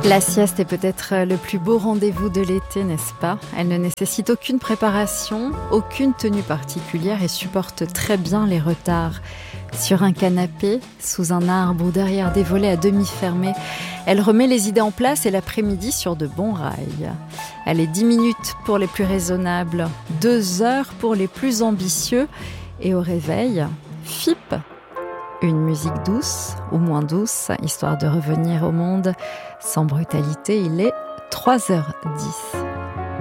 La sieste est peut-être le plus beau rendez-vous de l'été, n'est-ce pas ? Elle ne nécessite aucune préparation, aucune tenue particulière et supporte très bien les retards. Sur un canapé, sous un arbre ou derrière des volets à demi fermés, elle remet les idées en place et l'après-midi sur de bons rails. Elle est 10 minutes pour les plus raisonnables, 2 heures pour les plus ambitieux et au réveil, FIP. Une musique douce ou moins douce, histoire de revenir au monde sans brutalité. Il est 3h10.